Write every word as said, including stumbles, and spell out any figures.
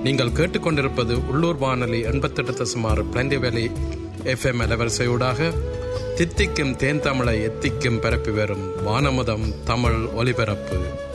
நீங்கள் கேட்டுக்கொண்டிருப்பது உள்ளூர் வானொலி எண்பத்தெட்டு தசமாறு பிளண்டி வேலி எஃப்எம் அலைவரிசையூடாக தித்திக்கும் தேன் தமிழை எத்திக்கும் பரப்பி வரும் வானமுதம் தமிழ் ஒலிபரப்பு.